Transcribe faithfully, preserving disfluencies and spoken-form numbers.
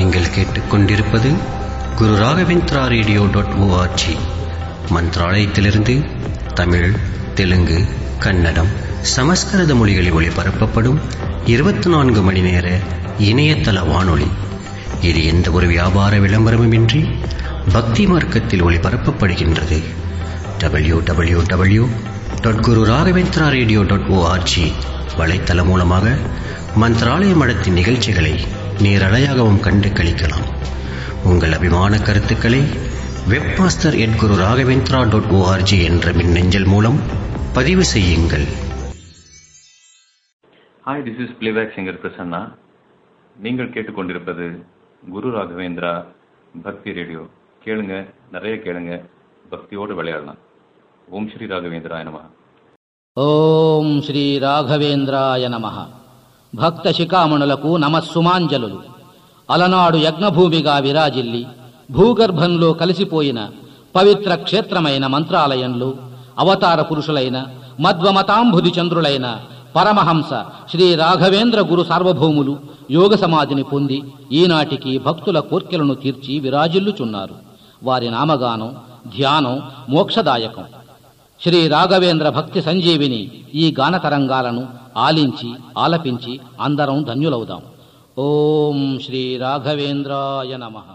நீங்கள் கேட்டுக்கொண்டிருப்பது குரு Raghavendra radio dot O R G மந்த்ராலயத்திலிருந்து தமிழ், தெலுங்கு, கன்னடம், சமஸ்கிருத மொழிகளில் ஒளிபரப்பப்படும் இருபத்தி நான்கு மணி நேர இணையதள வானொலி. இது எந்த ஒரு வியாபார விளம்பரமுமின்றி பக்தி மார்க்கத்தில் ஒளிபரப்பப்படுகின்றது. டபிள்யூ டபிள்யூ டபிள்யூ டாட் குரு ராகவேந்திரா ரேடியோ டாட் ஓஆர்ஜி வலைத்தளம் மூலமாக மந்த்ராலய மடத்தின் நிகழ்ச்சிகளை நேரலையாகவும் கண்டு கழிக்கலாம். உங்கள் அபிமான கருத்துக்களை வெப்மாஸ்டர் எட் குரு ராகவேந்திரா டாட் ஓஆர்ஜி என்ற மின்னஞ்சல் மூலம் பதிவு செய்யுங்கள். Hi, this is playback singer Prasanna. நீங்கள் கேட்டுக்கொண்டிருப்பது குரு ராகவேந்திரா பக்தி ரேடியோ. கேளுங்க, நிறைய கேளுங்க, பக்தியோடு விளையாடலாம். ஓம் ஸ்ரீ ராகவேந்திராய நமஹ. ఓం శ్రీ రాఘవేంద్రాయ నమః. భక్త శిఖామణులకు నమస్సుమాంజలులు. అలనాడు యజ్ఞభూమిగా విరాజిల్లి భూగర్భంలో కలిసిపోయిన పవిత్ర క్షేత్రమైన మంత్రాలయంలో అవతార పురుషులైన మధ్వమతాంబుధి చంద్రులైన పరమహంస శ్రీ రాఘవేంద్ర గురు సార్వభౌములు యోగ సమాధిని పొంది ఈనాటికి భక్తుల కోర్కెలను తీర్చి విరాజిల్లుచున్నారు. వారి నామగానం, ధ్యానం మోక్షదాయకం. శ్రీ రాఘవేంద్ర భక్తి సంజీవిని ఈ గాన తరంగాలను ఆలించి ఆలపించి అందరం ధన్యులవుదాం. ఓం శ్రీ రాఘవేంద్రాయ నమః.